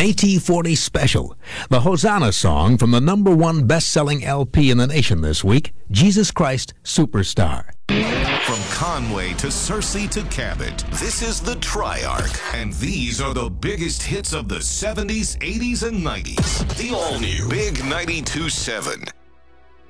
AT40 special. The Hosanna song from the #1 best-selling LP in the nation this week, Jesus Christ Superstar. From Conway to Searcy to Cabot, this is the Triarch. And these are the biggest hits of the 70s, 80s, and 90s. The all-new Big 92.7.